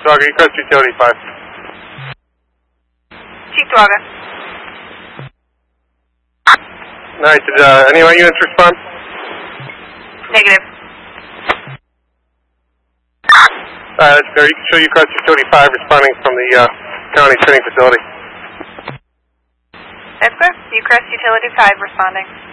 Dogger, you crossed utility 5. Chief Dogger. Nice. Did any of my units respond? Negative. That's fair. You can show you crossed utility 5 responding from the county training facility. That's fair. You crossed utility 5 responding.